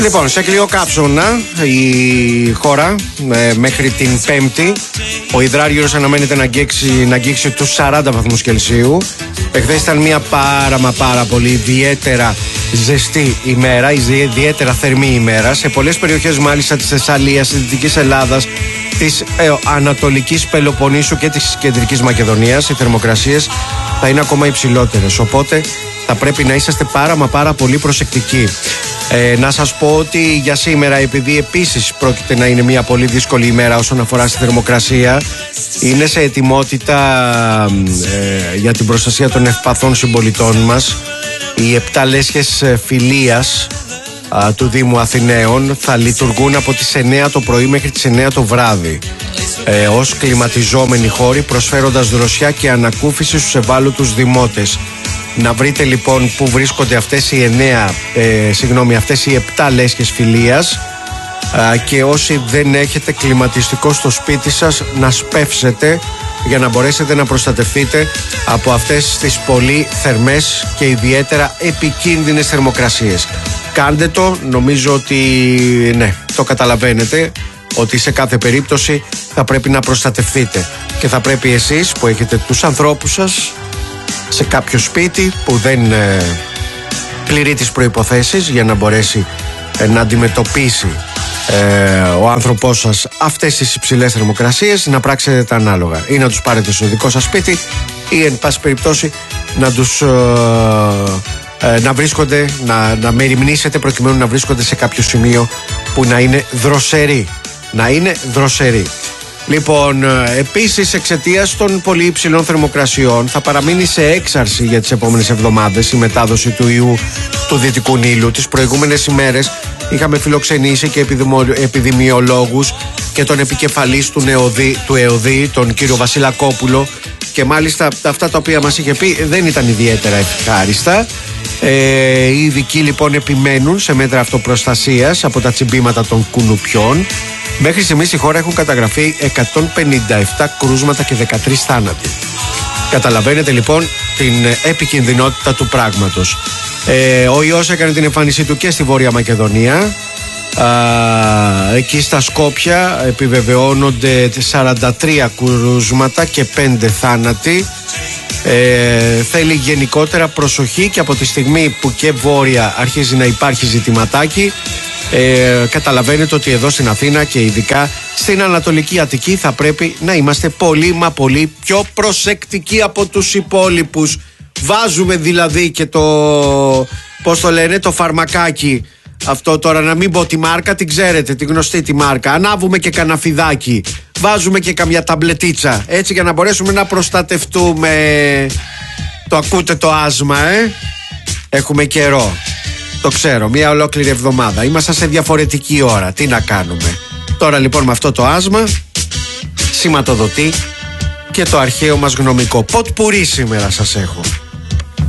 Λοιπόν, σε κλειοκαύσωνα η χώρα μέχρι την Πέμπτη. Ο υδράριος αναμένεται να αγγίξει τους 40 βαθμούς Κελσίου. Εχθές ήταν μια πάρα πολύ ιδιαίτερα ζεστή ημέρα, ιδιαίτερα θερμή ημέρα. Σε πολλές περιοχές μάλιστα της Θεσσαλίας, της Δυτικής Ελλάδας, της Ανατολικής Πελοποννήσου και της Κεντρικής Μακεδονίας οι θερμοκρασίες θα είναι ακόμα υψηλότερες. Οπότε θα πρέπει να είσαστε πάρα πολύ προσεκτικοί. Να σας πω ότι για σήμερα, επειδή επίσης πρόκειται να είναι μια πολύ δύσκολη ημέρα όσον αφορά στη θερμοκρασία, είναι σε ετοιμότητα για την προστασία των ευπαθών συμπολιτών μας οι 7 λέσχες φιλίας του Δήμου Αθηναίων. Θα λειτουργούν από τις 9 το πρωί μέχρι τις 9 το βράδυ ως κλιματιζόμενοι χώροι, προσφέροντας δροσιά και ανακούφιση στους ευάλωτους δημότες. Να βρείτε λοιπόν που βρίσκονται αυτές οι 7 λέσχες φιλίας και όσοι δεν έχετε κλιματιστικό στο σπίτι σας να σπεύσετε για να μπορέσετε να προστατευτείτε από αυτές τις πολύ θερμές και ιδιαίτερα επικίνδυνες θερμοκρασίες. Κάντε το, νομίζω ότι ναι, το καταλαβαίνετε ότι σε κάθε περίπτωση θα πρέπει να προστατευτείτε και θα πρέπει εσείς που έχετε τους ανθρώπους σας σε κάποιο σπίτι που δεν πληρεί τις προϋποθέσεις για να μπορέσει να αντιμετωπίσει ο άνθρωπός σας αυτές τις υψηλές θερμοκρασίες, να πράξετε τα ανάλογα ή να τους πάρετε στο δικό σας σπίτι ή εν πάση περιπτώσει να τους να βρίσκονται, να μεριμνήσετε προκειμένου να βρίσκονται σε κάποιο σημείο που να είναι δροσεροί. Λοιπόν, επίσης εξαιτίας των πολύ υψηλών θερμοκρασιών θα παραμείνει σε έξαρση για τις επόμενες εβδομάδες η μετάδοση του ιού του Δυτικού Νείλου. Τις προηγούμενες ημέρες είχαμε φιλοξενήσει και επιδημιολόγους και τον επικεφαλής του ΕΟΔΗ, τον κύριο Βασιλακόπουλο, και μάλιστα αυτά τα οποία μας είχε πει δεν ήταν ιδιαίτερα ευχάριστα. Οι ειδικοί λοιπόν επιμένουν σε μέτρα αυτοπροστασίας από τα τσιμπήματα των κουνουπιών. Μέχρι στιγμής στη χώρα έχουν καταγραφεί 157 κρούσματα και 13 θάνατοι. Καταλαβαίνετε λοιπόν την επικινδυνότητα του πράγματος. Ο ιός έκανε την εμφάνισή του και στη Βόρεια Μακεδονία. Εκεί στα Σκόπια επιβεβαιώνονται 43 κρούσματα και 5 θάνατοι. Θέλει γενικότερα προσοχή και από τη στιγμή που και βόρεια αρχίζει να υπάρχει ζητηματάκι, καταλαβαίνετε ότι εδώ στην Αθήνα και ειδικά στην Ανατολική Αττική θα πρέπει να είμαστε πολύ πιο προσεκτικοί από τους υπόλοιπους. Βάζουμε δηλαδή και το, πώς το λένε, το φαρμακάκι αυτό τώρα, να μην πω τη μάρκα, την ξέρετε, τη γνωστή τη μάρκα. Ανάβουμε και κανένα φιδάκι, βάζουμε και καμιά ταμπλετίτσα, έτσι για να μπορέσουμε να προστατευτούμε. Το ακούτε το άσμα, έχουμε καιρό. Το ξέρω, μια ολόκληρη εβδομάδα. Είμαστε σε διαφορετική ώρα. Τι να κάνουμε. Τώρα λοιπόν με αυτό το άσμα σηματοδοτεί και το αρχαίο μας γνωμικό. Ποτ πουρί σήμερα σας έχω.